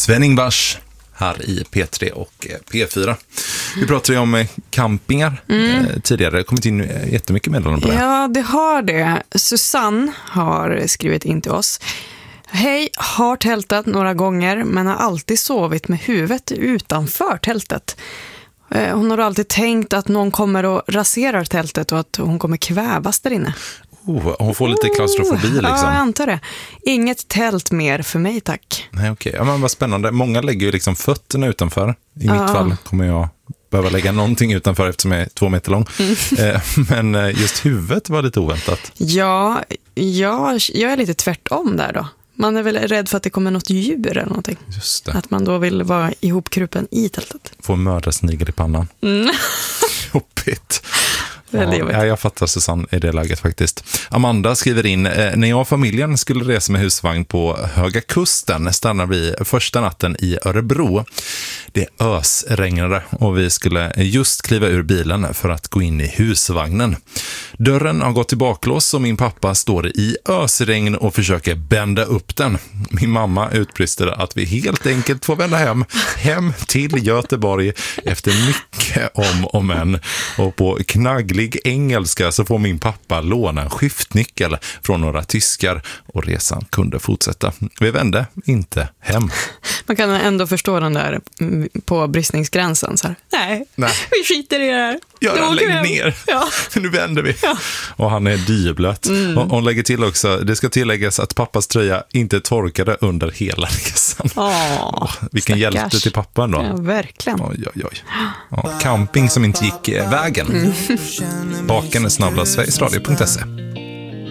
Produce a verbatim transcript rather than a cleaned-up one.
Sven-Ingvars här i P tre och P fyra. Vi pratade ju om campingar mm. tidigare. Det har kommit in jättemycket meddelanden på det. Ja, det har det. Susanne har skrivit in till oss. Hej, har tältat några gånger men har alltid sovit med huvudet utanför tältet. Hon har alltid tänkt att någon kommer och raserar tältet och att hon kommer kvävas där inne. Oh, hon får lite klaustrofobi liksom. Ja, jag antar det. Inget tält mer för mig, tack. Nej, okej. Okay. Ja, men vad spännande. Många lägger ju liksom fötterna utanför. I ja. mitt fall kommer jag behöva lägga någonting utanför eftersom jag är två meter lång. Mm. Men just huvudet var lite oväntat. Ja, ja, jag är lite tvärtom där då. Man är väl rädd för att det kommer något djur eller någonting. Just det. Att man då vill vara ihopkrupen i tältet. Få en mördarsnigel i pannan. Mm. Jobbigt. Ja, jag fattar Susanne i det läget faktiskt. Amanda skriver in, när jag och familjen skulle resa med husvagn på Höga Kusten stannade vi första natten i Örebro. Det ösregnade och vi skulle just kliva ur bilen för att gå in i husvagnen. Dörren har gått i baklås och min pappa står i ösregn och försöker bända upp den. Min mamma utbrister att vi helt enkelt får vända hem, hem till Göteborg efter mycket om och men. Och på knagglig engelska så får min pappa låna en skiftnyckel från några tyskar och resan kunde fortsätta. Vi vände inte hem. Man kan ändå förstå den där på bristningsgränsen. Så här. Nej, Nej, vi skiter i det här. Ja, lägg ner. Ja. Nu vänder vi. Ja. Och han är dyblöt. Mm. Och hon lägger till också, det ska tilläggas att pappas tröja inte torkade under hela resan. Åh, vilken stackars. hjälte till pappan då. Ja, verkligen. Oj, oj, oj. Ja, camping som inte gick vägen. Mm. Baken är snabbla sverigesradio punkt se.